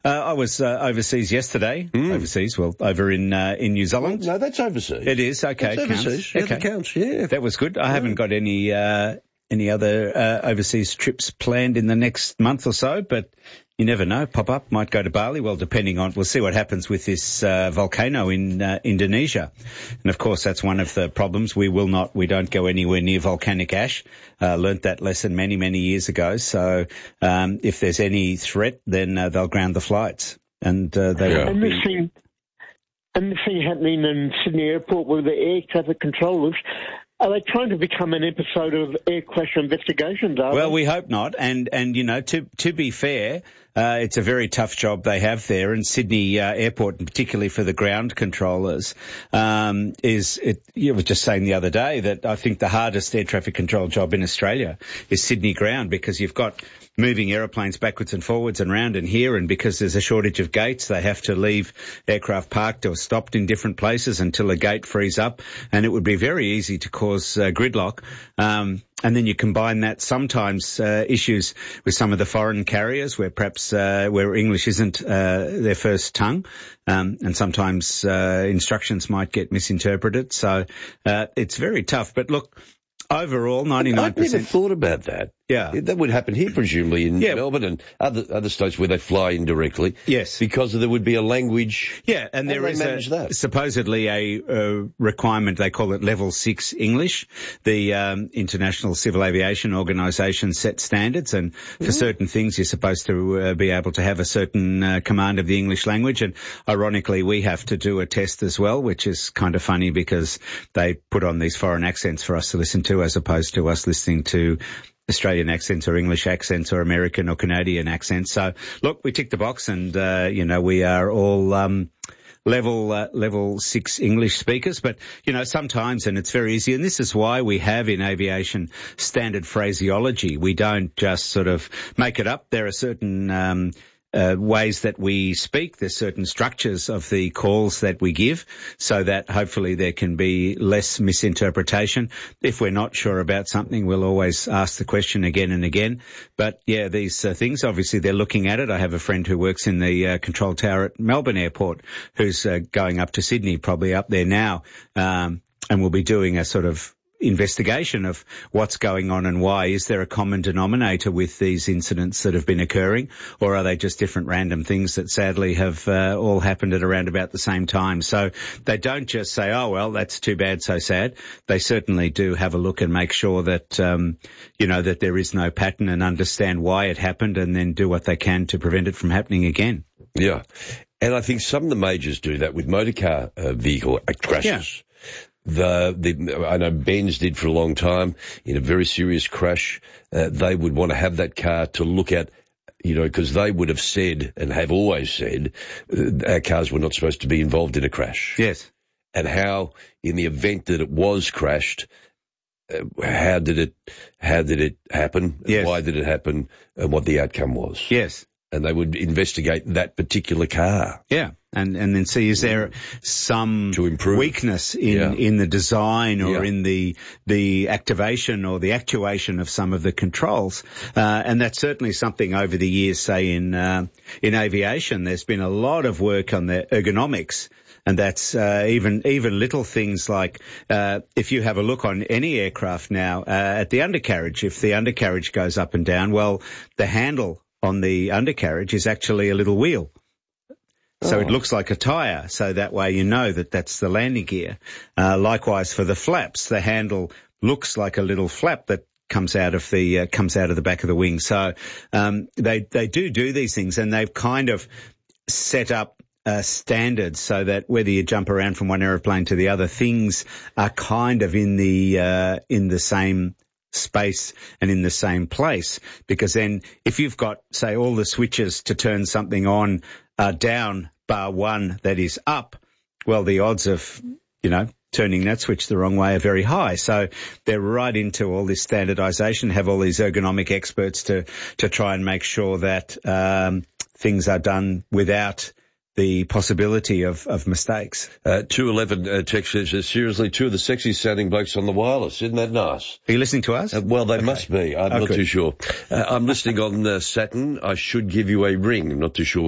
I was overseas yesterday. Overseas, well, over in New Zealand. Well, no, that's overseas. It is, okay. That's overseas. Yeah, that counts, yeah. That was good. I haven't got any other overseas trips planned in the next month or so, but you never know. Pop up, might go to Bali. Well, we'll see what happens with this volcano in Indonesia. And of course, that's one of the problems. We don't go anywhere near volcanic ash. Learnt that lesson many, many years ago. So, if there's any threat, then they'll ground the flights. And this thing happening in Sydney Airport with the air traffic controllers, are they trying to become an episode of air crash investigations, Well, we hope not. And you know, to be fair, it's a very tough job they have there, and Sydney Airport, and particularly for the ground controllers, you were just saying the other day that I think the hardest air traffic control job in Australia is Sydney ground, because you've got moving aeroplanes backwards and forwards and round and here, and because there's a shortage of gates, they have to leave aircraft parked or stopped in different places until a gate frees up, and it would be very easy to cause gridlock. And then you combine that sometimes issues with some of the foreign carriers where perhaps where English isn't their first tongue, and sometimes instructions might get misinterpreted. So it's very tough. But look, overall, 99%. I've never thought about that. Yeah. That would happen here, presumably, in Melbourne and other states where they fly indirectly. Yes. Because there would be a language. Yeah, and there is supposedly a requirement, they call it Level 6 English. The International Civil Aviation Organisation set standards, and for certain things you're supposed to be able to have a certain command of the English language. And ironically, we have to do a test as well, which is kind of funny because they put on these foreign accents for us to listen to as opposed to us listening to Australian accents or English accents or American or Canadian accents. So, look, we tick the box and, we are all level 6 English speakers. But, sometimes, and it's very easy, and this is why we have in aviation standard phraseology. We don't just sort of make it up. There are certain ways that we speak. There's certain structures of the calls that we give so that hopefully there can be less misinterpretation. If we're not sure about something, we'll always ask the question again and again. But yeah, these things, obviously they're looking at it. I have a friend who works in the control tower at Melbourne Airport who's going up to Sydney, probably up there now, and we'll be doing a sort of investigation of what's going on and why. Is there a common denominator with these incidents that have been occurring, or are they just different random things that sadly have all happened at around about the same time? So they don't just say, oh, well, that's too bad, so sad. They certainly do have a look and make sure that, that there is no pattern and understand why it happened and then do what they can to prevent it from happening again. Yeah. And I think some of the majors do that with motorcar vehicle crashes. Yeah. I know Benz did for a long time in a very serious crash. They would want to have that car to look at, because they would have said and have always said our cars were not supposed to be involved in a crash. Yes. And how, in the event that it was crashed, how did it happen? Yes. Why did it happen? And what the outcome was. Yes. And they would investigate that particular car. Yeah. And then see, is there some weakness in the design or in the activation or the actuation of some of the controls? And that's certainly something over the years, say in aviation, there's been a lot of work on the ergonomics. And that's even little things like if you have a look on any aircraft now at the undercarriage, if the undercarriage goes up and down, well, the handle on the undercarriage is actually a little wheel. So it looks like a tyre, so that way you know that that's the landing gear. Likewise for the flaps, the handle looks like a little flap that comes out of the back of the wing. So they do these things, and they've kind of set up standards so that whether you jump around from one aeroplane to the other, things are kind of in the same space and in the same place. Because then if you've got, say, all the switches to turn something on down bar one that is up, well, the odds of, turning that switch the wrong way are very high. So they're right into all this standardization, have all these ergonomic experts to try and make sure that things are done without the possibility of mistakes. 211 text says, seriously, two of the sexiest sounding blokes on the wireless. Isn't that nice? Are you listening to us? Well, they must be. I'm not too sure. I'm listening on Saturn. I should give you a ring. I'm not too sure.